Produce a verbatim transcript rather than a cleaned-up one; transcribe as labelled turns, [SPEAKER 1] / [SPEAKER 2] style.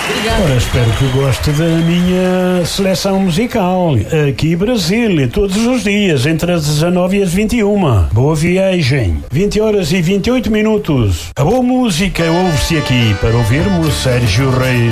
[SPEAKER 1] Obrigado.
[SPEAKER 2] Ora, espero que goste da minha seleção musical. Aqui Brasília, todos os dias, entre as dezanove e as vinte e uma. Boa viagem. vinte horas e vinte e oito minutos. A boa música ouve-se aqui para ouvirmos Sérgio Reis.